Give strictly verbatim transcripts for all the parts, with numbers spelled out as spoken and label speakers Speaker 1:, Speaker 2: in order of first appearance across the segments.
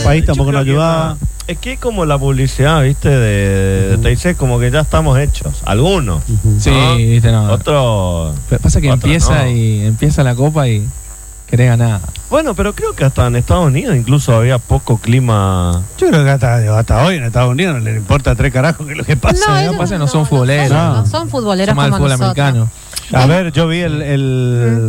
Speaker 1: país tampoco nos ayudaba.
Speaker 2: Es que es como la publicidad, ¿viste? De, de T I C, como que ya estamos hechos. Algunos.
Speaker 1: Uh-huh.
Speaker 3: Sí,
Speaker 2: ¿no?
Speaker 3: viste, no.
Speaker 2: Otros.
Speaker 3: Pasa que
Speaker 2: otro,
Speaker 3: empieza
Speaker 2: no.
Speaker 3: y empieza la copa y querés ganar.
Speaker 2: Bueno, pero creo que hasta en Estados Unidos incluso había poco clima.
Speaker 1: Yo creo que hasta, hasta hoy en Estados Unidos no le importa tres carajos que lo que pasa.
Speaker 4: No,
Speaker 1: ¿eh?
Speaker 4: ellos
Speaker 3: pasa que no son futboleros.
Speaker 4: No, no
Speaker 1: No.
Speaker 4: son futboleros
Speaker 3: Son más del
Speaker 4: como
Speaker 3: fútbol
Speaker 4: nosotros.
Speaker 3: americano.
Speaker 1: A ver, yo vi el el,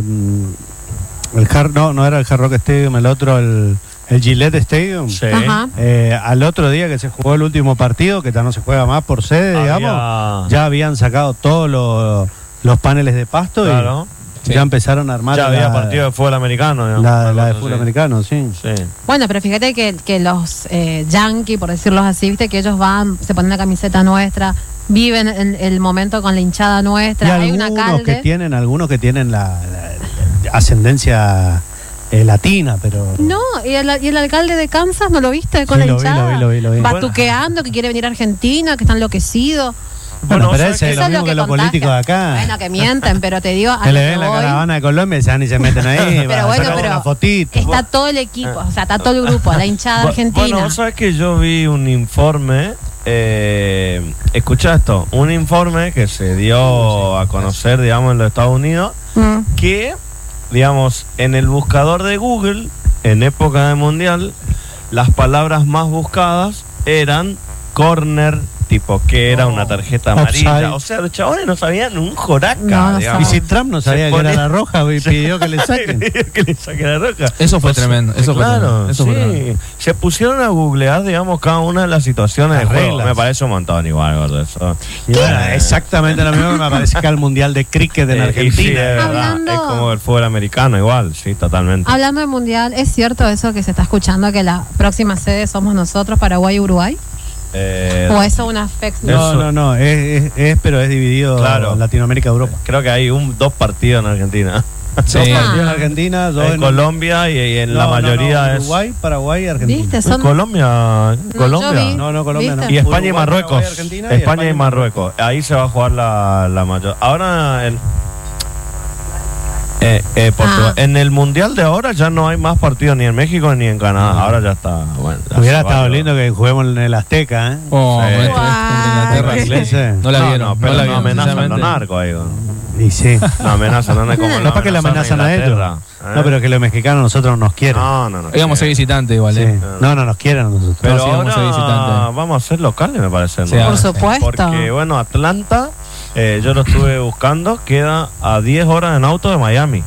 Speaker 1: el Hard, no, no era el Hard Rock Stadium, el otro, el, el Gillette Stadium.
Speaker 2: Sí.
Speaker 4: Ajá.
Speaker 1: Eh, al otro día que se jugó el último partido, que ya no se juega más por sede,
Speaker 2: Había-
Speaker 1: digamos, ya habían sacado todos los, los paneles de pasto
Speaker 2: Claro.
Speaker 1: y
Speaker 3: Sí.
Speaker 1: ya empezaron a armar
Speaker 2: Ya había
Speaker 1: la,
Speaker 2: partido de fútbol americano. digamos,
Speaker 1: la,
Speaker 2: una
Speaker 1: la de
Speaker 2: cosa
Speaker 1: fútbol
Speaker 2: así.
Speaker 1: americano, sí.
Speaker 2: Sí.
Speaker 4: Bueno, pero fíjate que, que los eh, yankees, por decirlo así, viste que ellos van, se ponen la camiseta nuestra, viven el, el momento con la hinchada
Speaker 1: Y
Speaker 4: nuestra. Hay un
Speaker 1: algunos
Speaker 4: alcalde.
Speaker 1: que tienen, algunos que tienen la, la ascendencia eh, latina, pero
Speaker 4: No, y el, y el alcalde de Kansas, ¿no lo viste? Con
Speaker 1: Sí,
Speaker 4: la
Speaker 1: lo vi,
Speaker 4: hinchada.
Speaker 1: lo vi, lo vi, lo vi.
Speaker 4: Batuqueando, que quiere venir a Argentina, que está enloquecido.
Speaker 1: bueno,
Speaker 2: Bueno,
Speaker 1: pero
Speaker 2: ¿sabes
Speaker 1: ese
Speaker 2: qué?
Speaker 1: es
Speaker 4: Eso
Speaker 1: lo mismo que, los
Speaker 4: contagia.
Speaker 1: políticos de acá.
Speaker 4: Bueno, que mienten, pero te digo, a
Speaker 1: que
Speaker 4: lo
Speaker 1: le
Speaker 4: que
Speaker 1: ven la
Speaker 4: voy,
Speaker 1: caravana de Colombia y se van y se meten ahí.
Speaker 4: Pero
Speaker 1: van,
Speaker 4: bueno,
Speaker 1: sacan
Speaker 4: pero
Speaker 1: una fotito.
Speaker 4: está todo el equipo, o sea, está todo el grupo, la hinchada
Speaker 2: Bu-
Speaker 4: argentina.
Speaker 2: Bueno, vos sabés que yo vi un informe. Eh, escucha esto, un informe que se dio a conocer, digamos, en los Estados Unidos,
Speaker 4: Mm.
Speaker 2: que, digamos, en el buscador de Google, en época de mundial, las palabras más buscadas eran corner, tipo que era una tarjeta amarilla.
Speaker 1: Offside.
Speaker 2: O sea, los chabones no sabían un joraca.
Speaker 4: No, no
Speaker 2: digamos.
Speaker 1: Y si Trump no sabía
Speaker 2: Se
Speaker 1: que
Speaker 2: pone-
Speaker 1: era la roja y pidió que le saquen.
Speaker 2: que le saque la roja.
Speaker 3: Eso fue
Speaker 2: O sea,
Speaker 3: tremendo, eso fue
Speaker 2: claro,
Speaker 3: tremendo, eso
Speaker 2: sí.
Speaker 3: fue tremendo.
Speaker 2: Se pusieron a googlear, digamos, cada una de las situaciones
Speaker 1: Las
Speaker 2: de juego.
Speaker 1: reglas.
Speaker 2: Me parece un montón igual, gordo, eso.
Speaker 1: Y bueno, exactamente lo mismo que me parece que al Mundial de Cricket en
Speaker 2: Eh, y
Speaker 1: Argentina.
Speaker 2: sí, es verdad.
Speaker 4: Hablando-
Speaker 2: Es como el fútbol americano igual, sí, totalmente.
Speaker 4: Hablando de mundial, ¿es cierto eso que se está escuchando que la próxima sede somos nosotros, Paraguay y Uruguay?
Speaker 2: Eh,
Speaker 4: ¿O eso es una fake news?
Speaker 1: No,
Speaker 2: Eso.
Speaker 1: no, no, es, es, es, pero es dividido
Speaker 2: Claro.
Speaker 1: en Latinoamérica, Europa.
Speaker 2: Creo que hay un, dos partidos en Argentina.
Speaker 3: Sí.
Speaker 1: Dos
Speaker 4: Ah.
Speaker 1: partidos en Argentina, dos
Speaker 2: En
Speaker 1: en
Speaker 2: Colombia y, y en
Speaker 1: No,
Speaker 2: la
Speaker 1: no,
Speaker 2: mayoría
Speaker 1: no,
Speaker 2: es.
Speaker 1: Uruguay, Paraguay y Argentina.
Speaker 4: ¿Viste?
Speaker 2: En
Speaker 4: Son...
Speaker 2: Colombia,
Speaker 4: yo
Speaker 2: Colombia.
Speaker 4: vi.
Speaker 1: No, no, Colombia no.
Speaker 4: ¿Viste?
Speaker 2: Y España y
Speaker 1: Uruguay,
Speaker 2: Marruecos.
Speaker 1: Paraguay, Argentina y
Speaker 2: España y Marruecos. Ahí se va a jugar la, la mayor. Ahora en, eh, eh, Portugal.
Speaker 4: Ah.
Speaker 2: En el mundial de ahora ya no hay más partidos ni en México ni en Canadá.
Speaker 1: No.
Speaker 2: Ahora ya está. Bueno, ya
Speaker 1: Hubiera
Speaker 2: se va
Speaker 1: estado
Speaker 2: lo-
Speaker 1: lindo que juguemos en el Azteca, ¿eh?
Speaker 3: Oh,
Speaker 2: Sí.
Speaker 3: bueno,
Speaker 4: Guau.
Speaker 3: contra Inglaterra.
Speaker 4: Los
Speaker 1: ingleses.
Speaker 3: No la
Speaker 2: No,
Speaker 3: vieron,
Speaker 2: no,
Speaker 3: no,
Speaker 2: pero
Speaker 3: la
Speaker 2: no
Speaker 3: vieron.
Speaker 2: amenazan a los
Speaker 3: sinceramente.
Speaker 2: narcos ahí. ¿no?
Speaker 1: Y sí.
Speaker 2: No amenazan, no es como
Speaker 1: No para que le amenazan a ellos.
Speaker 2: Inglaterra, ¿eh?
Speaker 1: No, pero que los mexicanos nosotros nos quieren.
Speaker 2: No, no, no.
Speaker 3: Íbamos a ser visitantes igual,
Speaker 1: Sí.
Speaker 3: ¿eh?
Speaker 1: No, no nos quieren a nosotros.
Speaker 2: Pero
Speaker 3: No, sí, vamos a ser
Speaker 2: ahora
Speaker 3: visitantes.
Speaker 2: vamos a ser locales, me parece. ¿no?
Speaker 3: Sí,
Speaker 4: Por supuesto.
Speaker 2: Porque, bueno, Atlanta, eh, yo lo estuve buscando, queda a diez horas en auto de Miami.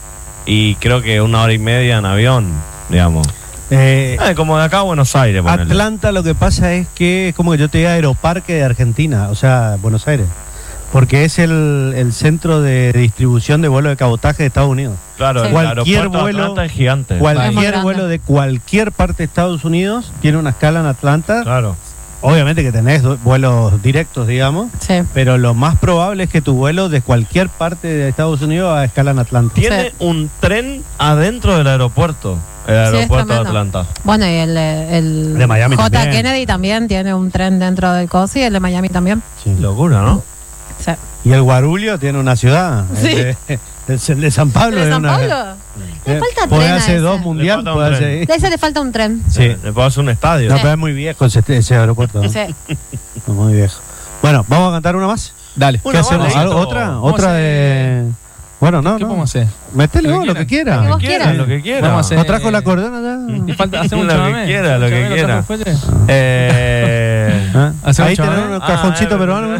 Speaker 2: Y creo que una hora y media en avión, digamos.
Speaker 1: Eh,
Speaker 2: Eh, como de acá a Buenos Aires, ponele.
Speaker 1: Atlanta lo que pasa es que es como que yo te diga Aeroparque de Argentina, o sea, Buenos Aires. Porque es el, el centro de distribución de vuelos de cabotaje de Estados Unidos.
Speaker 2: Claro,
Speaker 4: Sí.
Speaker 2: el
Speaker 1: Cualquier
Speaker 2: aeropuerto de
Speaker 1: vuelo-
Speaker 2: Atlanta es gigante.
Speaker 4: Es muy
Speaker 1: Cualquier
Speaker 4: grande.
Speaker 1: vuelo de cualquier parte de Estados Unidos tiene una escala en Atlanta.
Speaker 2: Claro.
Speaker 1: Obviamente que tenés do- vuelos directos, digamos,
Speaker 4: Sí.
Speaker 1: pero lo más probable es que tu vuelo de cualquier parte de Estados Unidos a escala en Atlanta.
Speaker 2: Tiene
Speaker 4: Sí.
Speaker 2: un tren adentro del aeropuerto. El
Speaker 4: Sí, es
Speaker 2: aeropuerto de
Speaker 4: tremendo.
Speaker 2: Atlanta.
Speaker 4: Bueno, y el, eh, el
Speaker 1: De Miami
Speaker 4: J.
Speaker 1: también.
Speaker 4: Kennedy también tiene un tren dentro del coso y el de Miami también.
Speaker 1: Sí.
Speaker 2: Locura, ¿no?
Speaker 4: Sí.
Speaker 1: Y el Guarulhos tiene una ciudad.
Speaker 4: Sí.
Speaker 1: El de, el- el de San Pablo
Speaker 4: ¿El de
Speaker 1: es
Speaker 4: San
Speaker 1: una.
Speaker 4: Pablo? Le
Speaker 1: Eh,
Speaker 4: falta
Speaker 1: puede
Speaker 4: tren a
Speaker 1: hacer
Speaker 4: ese.
Speaker 1: dos
Speaker 2: Le
Speaker 1: mundial,
Speaker 2: falta un
Speaker 1: puede
Speaker 2: tren.
Speaker 1: hacer.
Speaker 4: A ese le falta un tren.
Speaker 1: Sí.
Speaker 2: Le puedo hacer un estadio.
Speaker 1: No, pero es muy viejo ese, ese aeropuerto. ¿no?
Speaker 4: Sí.
Speaker 1: Muy viejo. Bueno, ¿vamos a cantar una más?
Speaker 3: Dale.
Speaker 2: Una
Speaker 1: ¿Qué hacemos?
Speaker 2: más,
Speaker 1: ¿Algo-
Speaker 2: listo.
Speaker 1: ¿Otra?
Speaker 3: Vamos
Speaker 1: ¿Otra
Speaker 3: a hacer-
Speaker 1: de...? Bueno, no,
Speaker 3: ¿Qué
Speaker 1: no.
Speaker 3: podemos hacer?
Speaker 1: Metele
Speaker 3: Lo
Speaker 1: vos
Speaker 3: que
Speaker 1: lo que
Speaker 3: quieran.
Speaker 1: quiera.
Speaker 4: Lo
Speaker 2: Lo que quiera,
Speaker 4: quieran.
Speaker 2: lo que quiera.
Speaker 3: Vamos a hacer-
Speaker 1: ¿No trajo la cordona ya?
Speaker 3: Y falta, hacemos un
Speaker 2: Lo que
Speaker 3: chamamé.
Speaker 2: quiera, lo que
Speaker 3: Chamamé,
Speaker 2: quiera.
Speaker 3: ¿lo trajo Fuelle?
Speaker 2: Eh,
Speaker 1: ¿Ah?
Speaker 3: ¿Hacemos
Speaker 1: Ahí
Speaker 3: chamamé?
Speaker 1: tenemos un
Speaker 2: Ah,
Speaker 1: cajoncito
Speaker 2: eh,
Speaker 1: peruano.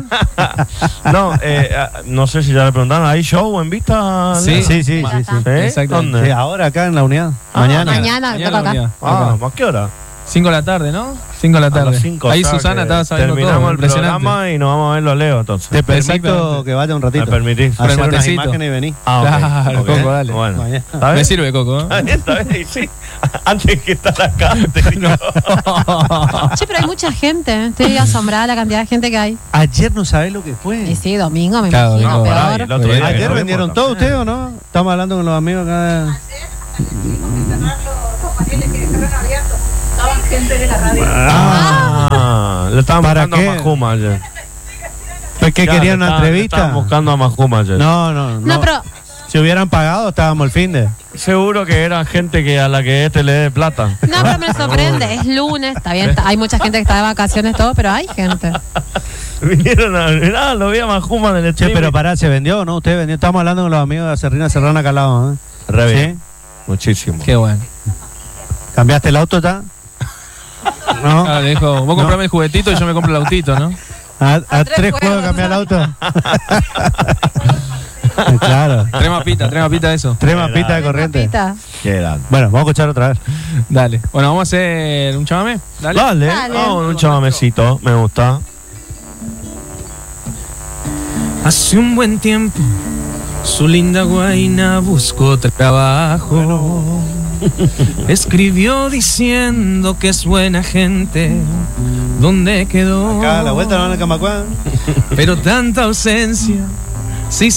Speaker 2: no, eh, ah, no sé si ya le preguntaron. ¿Hay show en vista?
Speaker 3: Sí.
Speaker 1: Sí, sí, sí,
Speaker 4: Ya
Speaker 1: sí.
Speaker 4: está.
Speaker 1: sí.
Speaker 3: Exacto.
Speaker 2: ¿Dónde?
Speaker 1: Sí, ahora acá en la unidad.
Speaker 2: Ah,
Speaker 1: Mañana.
Speaker 4: Mañana, toca
Speaker 3: la
Speaker 4: acá.
Speaker 3: unidad.
Speaker 2: Ah, ¿a qué hora?
Speaker 3: cinco de la tarde, ¿no? cinco de la
Speaker 2: A
Speaker 3: tarde.
Speaker 2: las cinco,
Speaker 3: Ahí
Speaker 2: o sea
Speaker 3: Susana
Speaker 2: que
Speaker 3: estaba sabiendo
Speaker 2: terminamos
Speaker 3: todo.
Speaker 2: el
Speaker 3: Impresionante.
Speaker 2: programa y nos vamos a verlo a Leo, entonces.
Speaker 1: Te permito
Speaker 3: Exactamente.
Speaker 1: que vaya un ratito.
Speaker 2: ¿Me permitís?
Speaker 3: Con el
Speaker 1: Hacer unas
Speaker 3: matecito.
Speaker 1: imágenes y vení.
Speaker 2: Ah, ok,
Speaker 3: Claro,
Speaker 2: ok.
Speaker 3: Coco, dale.
Speaker 2: Bueno,
Speaker 1: Mañana.
Speaker 2: ¿está
Speaker 3: Me
Speaker 2: bien?
Speaker 3: sirve, Coco.
Speaker 2: Está
Speaker 3: ¿eh?
Speaker 2: bien, está bien, y sí. Antes que estar acá, te digo.
Speaker 4: Che, pero hay mucha gente. ¿eh? Estoy asombrada la cantidad de gente que hay.
Speaker 1: Ayer no sabés lo que fue.
Speaker 4: Y sí, domingo, me
Speaker 3: Claro,
Speaker 4: imagino,
Speaker 3: domingo,
Speaker 4: peor.
Speaker 2: el otro día que
Speaker 1: Ayer
Speaker 2: no
Speaker 1: vendieron
Speaker 2: vimos
Speaker 1: todo
Speaker 2: también.
Speaker 1: ustedes o no? Estamos hablando con los amigos acá.
Speaker 2: Ah, le estaban
Speaker 1: ¿Para
Speaker 2: buscando
Speaker 1: qué?
Speaker 2: a Majuma ayer.
Speaker 1: ¿Pues qué
Speaker 2: Ya,
Speaker 1: querían
Speaker 2: le
Speaker 1: una
Speaker 2: estaban- le
Speaker 1: entrevista?
Speaker 2: Estaban buscando a Majuma ayer.
Speaker 1: No, no, no.
Speaker 4: No, pero
Speaker 1: Si hubieran pagado, estábamos el fin de.
Speaker 2: seguro que era gente que a la que este le dé plata.
Speaker 4: No, pero me sorprende, es lunes, está bien, está- hay mucha gente que está de vacaciones, todo, pero hay gente.
Speaker 2: Vinieron a. Mirá, lo vi a Majuma del
Speaker 1: Che,
Speaker 2: streaming.
Speaker 1: pero pará, ¿se vendió no? Usted vendió. Estamos hablando con los amigos de Acerrina Serrana acá al lado, ¿eh?
Speaker 2: Re bien.
Speaker 1: ¿Sí?
Speaker 2: Muchísimo.
Speaker 3: Qué bueno.
Speaker 1: ¿Cambiaste el auto, está? ¿No?
Speaker 3: Ah, le dijo, vos comprame el juguetito y yo me compro el autito, ¿no?
Speaker 1: ¿A, a
Speaker 4: tres
Speaker 1: tres
Speaker 4: juegos,
Speaker 1: juegos cambiar el
Speaker 4: ¿no?
Speaker 1: auto? Claro.
Speaker 3: Tres mapitas, tres mapitas de eso.
Speaker 1: Tres mapitas de corriente.
Speaker 4: Papita.
Speaker 2: Qué grande.
Speaker 1: Bueno, vamos a escuchar otra vez.
Speaker 3: Dale. Bueno, vamos a hacer un chamamé. Dale.
Speaker 2: Dale,
Speaker 4: Dale.
Speaker 2: vamos, un chamamecito, me gusta.
Speaker 3: Hace un buen tiempo su linda guaina buscó trabajo. Escribió diciendo que es buena gente. ¿Dónde quedó?
Speaker 1: Acá a la vuelta no en el Camacuán.
Speaker 3: Pero tanta ausencia, sí